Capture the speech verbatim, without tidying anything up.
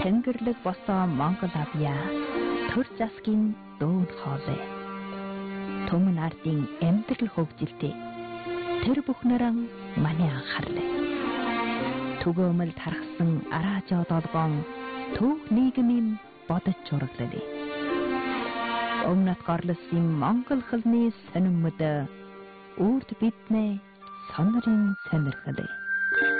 Тэнгэрлэг босоо Монгол авья төр засгийн дүүн хоолой. Түмэн ардын амьдрал хөгжилтэй. Тэр бүхнэрэн маний анхаарлаа. Түгөөмөл тархсан араажоо долгоон төв нийгмийн бодож чураглалээ. Өмнөд горлосын Монгол хөлний сонирмод үрд биднээ сонирын сонирхлээ.